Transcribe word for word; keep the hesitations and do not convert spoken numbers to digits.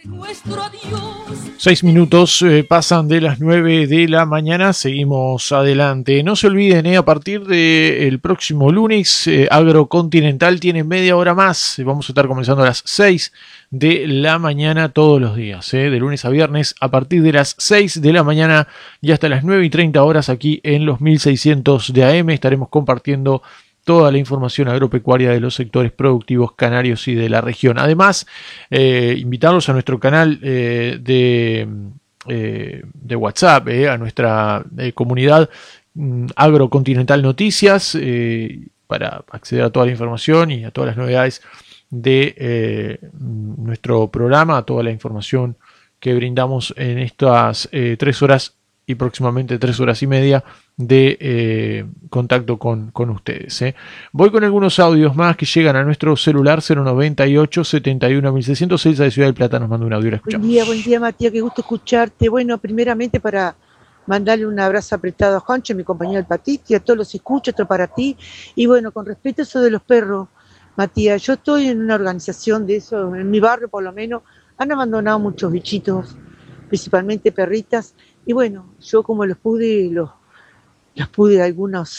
Seis minutos eh, pasan de las nueve de la mañana, seguimos adelante. No se olviden, eh, a partir del próximo lunes, eh, Agrocontinental tiene media hora más. Vamos a estar comenzando a las seis de la mañana todos los días, eh, de lunes a viernes, a partir de las seis de la mañana y hasta las nueve y treinta horas aquí en los mil seiscientos de A M. Estaremos compartiendo toda la información agropecuaria de los sectores productivos canarios y de la región. Además, eh, invitarlos a nuestro canal eh, de, eh, de WhatsApp, eh, a nuestra eh, comunidad mm, Agrocontinental Noticias, eh, para acceder a toda la información y a todas las novedades de eh, nuestro programa, a toda la información que brindamos en estas eh, tres horas y próximamente tres horas y media de eh, contacto con, con ustedes. ¿eh? Voy con algunos audios más que llegan a nuestro celular cero noventa y ocho, setenta y uno, mil seiscientos seis de Ciudad del Plata. Nos manda un audio, lo escuchamos. Buen día, buen día, Matías, qué gusto escucharte. Bueno, primeramente para mandarle un abrazo apretado a Juancho, mi compañero del Patiti, a todos los escuchos, otro para ti. Y bueno, con respecto a eso de los perros, Matías, yo estoy en una organización de eso, en mi barrio por lo menos, han abandonado muchos bichitos, principalmente perritas, y bueno, yo como los pude, los, los pude algunos